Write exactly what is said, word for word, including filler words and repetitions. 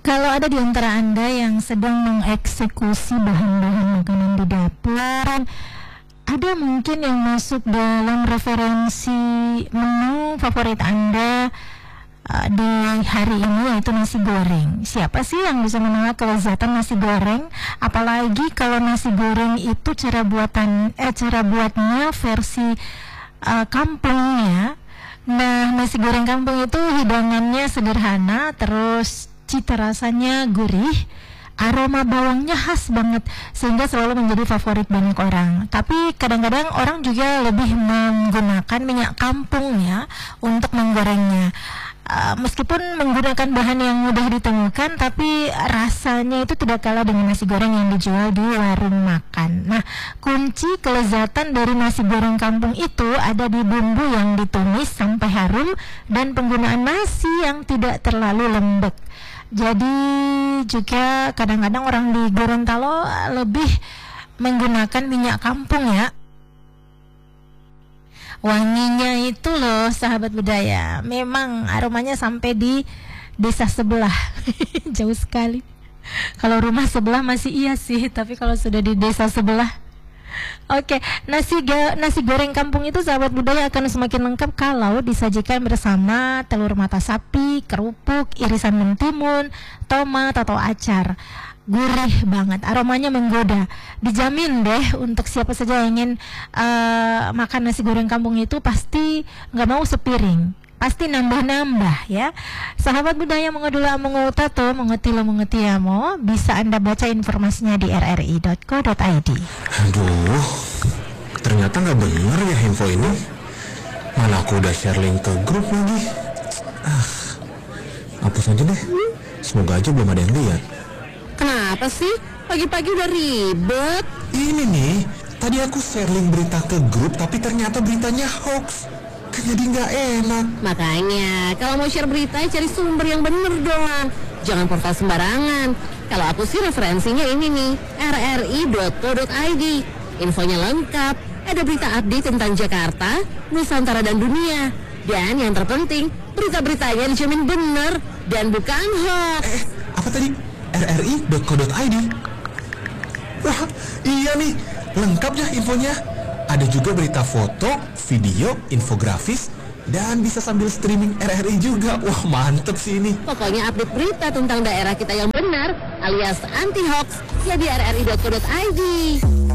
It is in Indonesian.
Kalau ada di antara Anda yang sedang mengeksekusi bahan-bahan makanan di dapur, ada mungkin yang masuk dalam referensi menu favorit Anda uh, di hari ini, yaitu nasi goreng. Siapa sih yang bisa menolak kelezatan nasi goreng? Apalagi kalau nasi goreng itu cara buatan eh cara buatnya versi uh, kampungnya. Nah, nasi goreng kampung itu hidangannya sederhana, terus cita rasanya gurih, aroma bawangnya khas banget, sehingga selalu menjadi favorit banyak orang. Tapi kadang-kadang orang juga lebih menggunakan minyak kampung ya untuk menggorengnya. Uh, meskipun menggunakan bahan yang mudah ditemukan, tapi rasanya itu tidak kalah dengan nasi goreng yang dijual di warung makan. Nah, kunci kelezatan dari nasi goreng kampung itu ada di bumbu yang ditumis sampai harum dan penggunaan nasi yang tidak terlalu lembek. Jadi juga kadang-kadang orang di Gorontalo lebih menggunakan minyak kampung ya. Wanginya itu loh sahabat budaya, memang aromanya sampai di desa sebelah. Jauh sekali. Kalau rumah sebelah masih iya sih, tapi kalau sudah di desa sebelah, oke, nasi ga, nasi goreng kampung itu sahabat budaya akan semakin lengkap kalau disajikan bersama telur mata sapi, kerupuk, irisan mentimun, tomat atau acar. Gurih banget, aromanya menggoda. Dijamin deh untuk siapa saja yang ingin uh, makan nasi goreng kampung itu pasti nggak mau sepiring, pasti nambah-nambah ya. Sahabat budaya mengodula mengutato mengetilo mengetiamo, bisa Anda baca informasinya di r r i dot co dot i d. Aduh, ternyata nggak bener ya info ini. Malah aku udah share link ke grup lagi. Ah, hapus aja deh. Semoga aja belum ada yang lihat. Kenapa sih? Pagi-pagi udah ribet. Ini nih, tadi aku share link berita ke grup, tapi ternyata beritanya hoax. Kan jadi nggak enak. Makanya, kalau mau share berita, cari sumber yang bener dong. Jangan portal sembarangan. Kalau aku sih referensinya ini nih, r r i dot co dot i d. Infonya lengkap, ada berita update tentang Jakarta, Nusantara dan dunia. Dan yang terpenting, berita-beritanya dijamin bener dan bukan hoax. Eh, apa tadi? r r i dot co dot i d. Wah, iya nih, lengkap ya infonya. Ada juga berita foto, video, infografis, dan bisa sambil streaming R R I juga. Wah, mantep sih ini. Pokoknya update berita tentang daerah kita yang benar alias anti hoax ya di r r i dot co dot i d.